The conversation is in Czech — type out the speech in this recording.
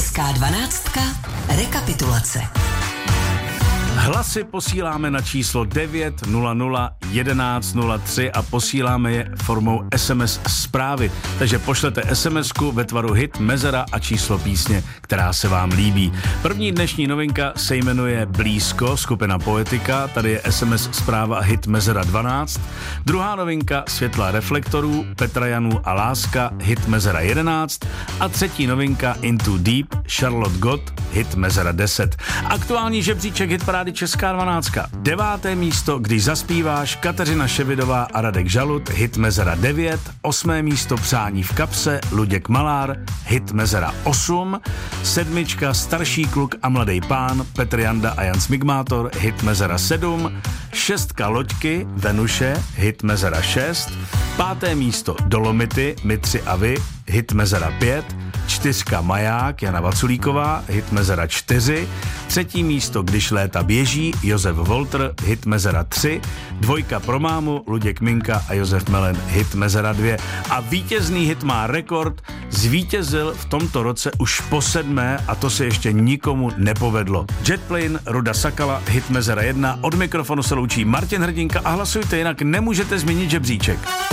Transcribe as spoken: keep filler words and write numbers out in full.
Česká dvanáctka. Rekapitulace. Hlasy posíláme na číslo devět nula nula jedenáct nula tři a posíláme je formou es em es zprávy. Takže pošlete SMSku ve tvaru hit, mezera a číslo písně, která se vám líbí. První dnešní novinka se jmenuje Blízko, skupina Poetika. Tady je es em es zpráva hit mezera dvanáct. Druhá novinka Světla reflektorů, Petra Janů a Láska, hit mezera jedenáct. A třetí novinka Into Deep, Charlotte Gott, hit mezera deset. Aktuální žebříček hitparády Česká dvanáctka. Deváté místo, Když zaspíváš, Kateřina Ševidová a Radek Žalut, hit mezera devět. Osmé místo Přání v kapse, Luděk Malár, hit mezera osm. Sedmička Starší kluk a mladý pán, Petr Janda a Jan Smigmátor, hit mezera sedm. Šestka Loďky, Venuše, hit mezera šest. Páté místo Dolomity, My tři a vy, hit mezera pět. Čtyřka Maják, Jana Vaculíková, hit mezera čtyři. Třetí místo Když léta běží, Josef Volter, hit mezera tři. Dvojka Pro mámu, Luděk Minka a Josef Melen, hit mezera dvě. A vítězný hit má rekord, zvítězil v tomto roce už po sedmé a to se ještě nikomu nepovedlo. Jetplane, Ruda Sakala, hit mezera jedna. Od mikrofonu se loučí Martin Hrdinka a hlasujte, jinak nemůžete změnit žebříček.